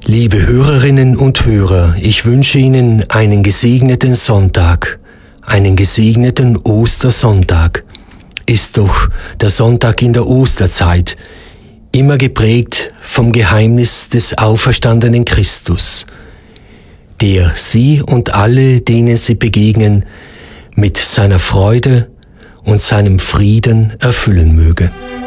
Liebe Hörerinnen und Hörer, ich wünsche Ihnen einen gesegneten Sonntag, einen gesegneten Ostersonntag. Ist doch der Sonntag in der Osterzeit immer geprägt vom Geheimnis des auferstandenen Christus, der Sie und alle, denen Sie begegnen, mit seiner Freude und seinem Frieden erfüllen möge.